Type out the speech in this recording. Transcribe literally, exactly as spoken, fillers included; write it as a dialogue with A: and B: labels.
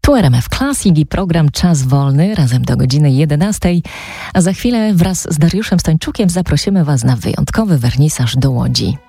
A: Tu R M F Classic i program Czas Wolny razem do godziny jedenastej, a za chwilę wraz z Dariuszem Stańczukiem zaprosimy Was na wyjątkowy wernisaż do Łodzi.